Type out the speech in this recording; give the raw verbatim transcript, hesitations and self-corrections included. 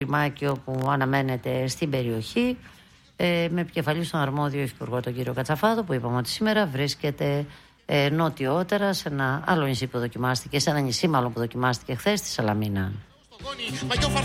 Μάκιο που αναμένεται στην περιοχή, ε, με επικεφαλή στον αρμόδιο υφυπουργό τον κύριο Κατσαφάδο, που είπαμε ότι σήμερα βρίσκεται ε, νοτιότερα σε ένα άλλο νησί που δοκιμάστηκε, σε ένα νησί μάλλον που δοκιμάστηκε χθες, στη Σαλαμίνα.